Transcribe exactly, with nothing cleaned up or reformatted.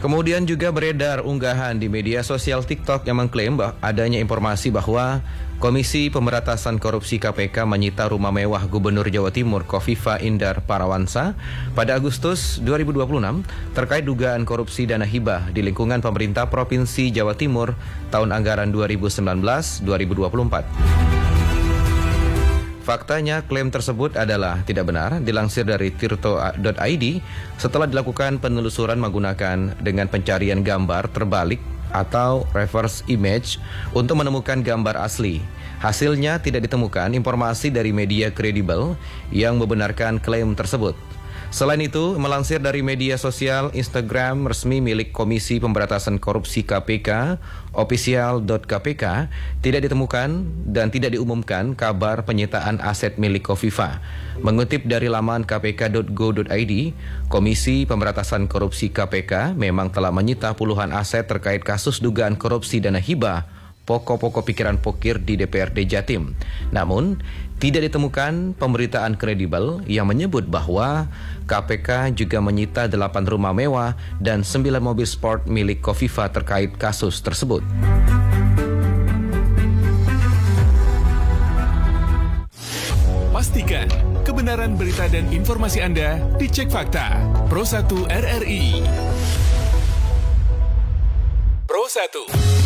Kemudian juga beredar unggahan di media sosial TikTok yang mengklaim bah- adanya informasi bahwa Komisi Pemberantasan Korupsi K P K menyita rumah mewah Gubernur Jawa Timur Kofifa Indar Parawansa pada Agustus dua ribu dua puluh enam terkait dugaan korupsi dana hibah di lingkungan pemerintah Provinsi Jawa Timur tahun anggaran dua ribu sembilan belas dua ribu dua puluh empat. Faktanya, klaim tersebut adalah tidak benar, dilansir dari tirto titik i d setelah dilakukan penelusuran menggunakan dengan pencarian gambar terbalik atau reverse image untuk menemukan gambar asli. Hasilnya tidak ditemukan informasi dari media kredibel yang membenarkan klaim tersebut. Selain itu, melansir dari media sosial Instagram resmi milik Komisi Pemberantasan Korupsi K P K, official dot k p k, tidak ditemukan dan tidak diumumkan kabar penyitaan aset milik Kofifa. Mengutip dari laman k p k dot go dot i d, Komisi Pemberantasan Korupsi K P K memang telah menyita puluhan aset terkait kasus dugaan korupsi dana hibah pokok-pokok pikiran pokir di D P R D Jatim. Namun, tidak ditemukan pemberitaan kredibel yang menyebut bahwa K P K juga menyita delapan rumah mewah dan sembilan mobil sport milik Kofifa terkait kasus tersebut. Pastikan kebenaran berita dan informasi Anda dicek fakta. Pro satu R R I. Pro satu.